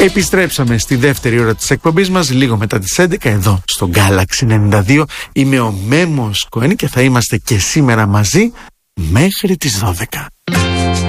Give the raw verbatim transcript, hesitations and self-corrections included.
Επιστρέψαμε στη δεύτερη ώρα της εκπομπής μας λίγο μετά τις έντεκα εδώ στο Galaxy ενενήντα δύο. Είμαι ο Μέμος Κοένη και θα είμαστε και σήμερα μαζί μέχρι τις δώδεκα.